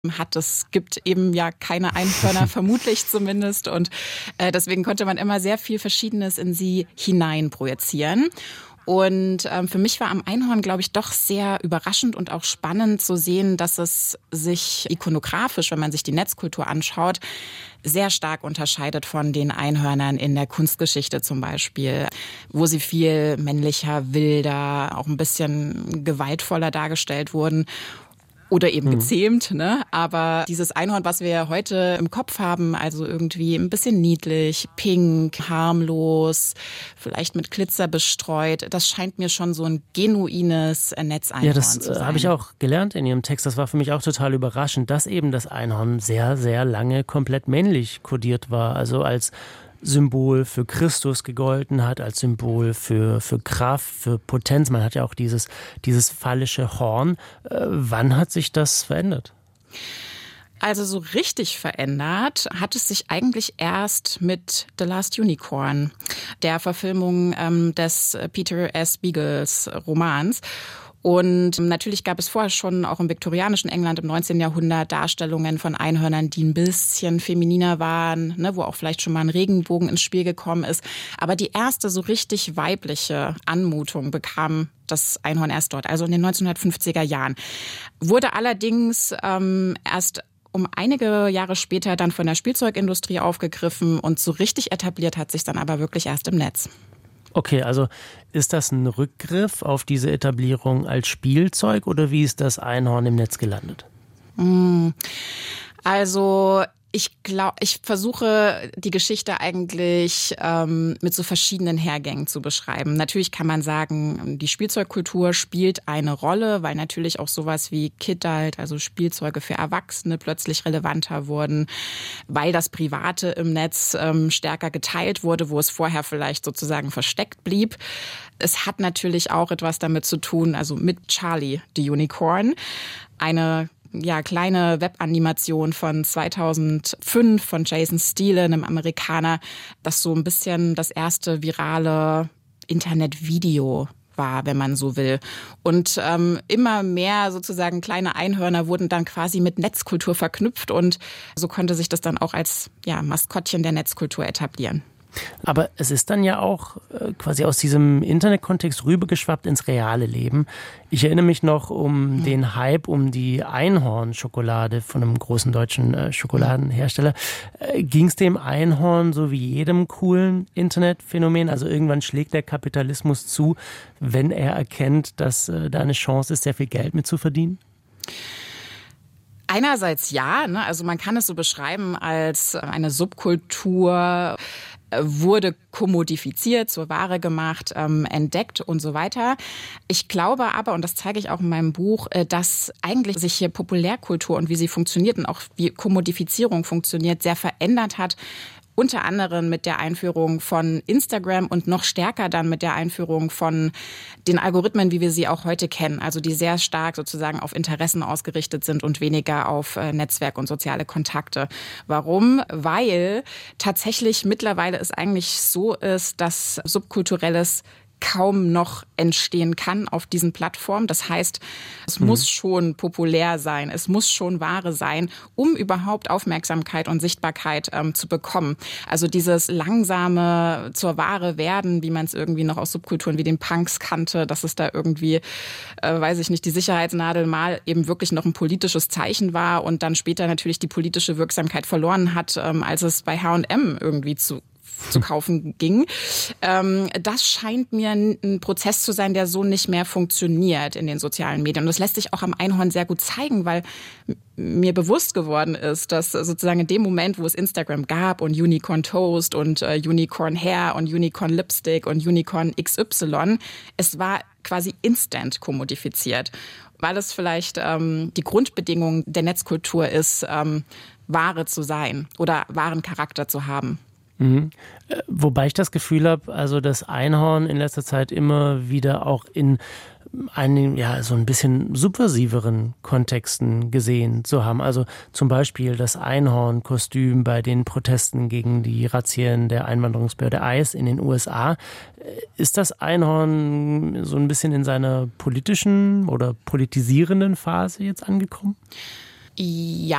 hat. Es gibt eben ja keine Einhörner, vermutlich zumindest. Und deswegen konnte man immer sehr viel Verschiedenes in sie hinein projizieren. Und für mich war am Einhorn, glaube ich, doch sehr überraschend und auch spannend zu sehen, dass es sich ikonografisch, wenn man sich die Netzkultur anschaut, sehr stark unterscheidet von den Einhörnern in der Kunstgeschichte zum Beispiel, wo sie viel männlicher, wilder, auch ein bisschen gewaltvoller dargestellt wurden. Oder eben gezähmt, ne? Aber dieses Einhorn, was wir heute im Kopf haben, also irgendwie ein bisschen niedlich, pink, harmlos, vielleicht mit Glitzer bestreut, das scheint mir schon so ein genuines Netzeinhorn zu sein. Ja, das habe ich auch gelernt in Ihrem Text. Das war für mich auch total überraschend, dass eben das Einhorn sehr, sehr lange komplett männlich kodiert war. Also als Symbol für Christus gegolten hat, als Symbol für Kraft, für Potenz. Man hat ja auch dieses phallische Horn. Wann hat sich das verändert? Also so richtig verändert hat es sich eigentlich erst mit The Last Unicorn, der Verfilmung des Peter S. Beagles Romans. Und natürlich gab es vorher schon auch im viktorianischen England im 19. Jahrhundert Darstellungen von Einhörnern, die ein bisschen femininer waren, ne, wo auch vielleicht schon mal ein Regenbogen ins Spiel gekommen ist. Aber die erste so richtig weibliche Anmutung bekam das Einhorn erst dort, also in den 1950er Jahren. Wurde allerdings erst um einige Jahre später dann von der Spielzeugindustrie aufgegriffen und so richtig etabliert hat sich dann aber wirklich erst im Netz. Okay, also ist das ein Rückgriff auf diese Etablierung als Spielzeug oder wie ist das Einhorn im Netz gelandet? Also ich versuche die Geschichte eigentlich mit so verschiedenen Hergängen zu beschreiben. Natürlich kann man sagen, die Spielzeugkultur spielt eine Rolle, weil natürlich auch sowas wie Kidult, also Spielzeuge für Erwachsene, plötzlich relevanter wurden, weil das Private im Netz stärker geteilt wurde, wo es vorher vielleicht sozusagen versteckt blieb. Es hat natürlich auch etwas damit zu tun, also mit Charlie the Unicorn, eine kleine Webanimation von 2005 von Jason Steele, einem Amerikaner, das so ein bisschen das erste virale Internetvideo war, wenn man so will. Und immer mehr sozusagen kleine Einhörner wurden dann quasi mit Netzkultur verknüpft und so konnte sich das dann auch als Maskottchen der Netzkultur etablieren. Aber es ist dann ja auch quasi aus diesem Internetkontext rübergeschwappt ins reale Leben. Ich erinnere mich noch um den Hype um die Einhorn-Schokolade von einem großen deutschen Schokoladenhersteller. Ging es dem Einhorn so wie jedem coolen Internetphänomen? Also irgendwann schlägt der Kapitalismus zu, wenn er erkennt, dass da eine Chance ist, sehr viel Geld mit zu verdienen? Einerseits ja, ne? Also man kann es so beschreiben als eine Subkultur, wurde kommodifiziert, zur Ware gemacht, entdeckt und so weiter. Ich glaube aber, und das zeige ich auch in meinem Buch, dass eigentlich sich hier Populärkultur und wie sie funktioniert und auch wie Kommodifizierung funktioniert, sehr verändert hat. Unter anderem mit der Einführung von Instagram und noch stärker dann mit der Einführung von den Algorithmen, wie wir sie auch heute kennen. Also die sehr stark sozusagen auf Interessen ausgerichtet sind und weniger auf Netzwerk und soziale Kontakte. Warum? Weil tatsächlich mittlerweile es eigentlich so ist, dass subkulturelles kaum noch entstehen kann auf diesen Plattformen. Das heißt, es muss schon populär sein, es muss schon Ware sein, um überhaupt Aufmerksamkeit und Sichtbarkeit zu bekommen. Also dieses langsame zur Ware werden, wie man es irgendwie noch aus Subkulturen wie den Punks kannte, dass es da irgendwie, die Sicherheitsnadel mal eben wirklich noch ein politisches Zeichen war und dann später natürlich die politische Wirksamkeit verloren hat, als es bei H&M irgendwie zu kaufen ging. Das scheint mir ein Prozess zu sein, der so nicht mehr funktioniert in den sozialen Medien. Und das lässt sich auch am Einhorn sehr gut zeigen, weil mir bewusst geworden ist, dass sozusagen in dem Moment, wo es Instagram gab und Unicorn Toast und Unicorn Hair und Unicorn Lipstick und Unicorn XY, es war quasi instant kommodifiziert, weil es vielleicht die Grundbedingung der Netzkultur ist, Ware zu sein oder wahren Charakter zu haben. Wobei ich das Gefühl habe, also das Einhorn in letzter Zeit immer wieder auch in einen, so ein bisschen subversiveren Kontexten gesehen zu haben. Also zum Beispiel das Einhornkostüm bei den Protesten gegen die Razzien der Einwanderungsbehörde ICE in den USA. Ist das Einhorn so ein bisschen in seiner politischen oder politisierenden Phase jetzt angekommen? Ja,